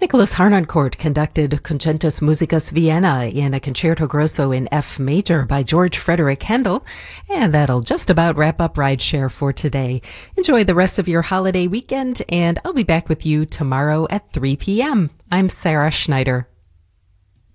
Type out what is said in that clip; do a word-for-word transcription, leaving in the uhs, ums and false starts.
Nicholas Harnoncourt conducted Concertus Musicus Vienna in a concerto grosso in F major by George Frederick Handel. And that'll just about wrap up Rideshare for today. Enjoy the rest of your holiday weekend, and I'll be back with you tomorrow at three p.m. I'm Sarah Schneider.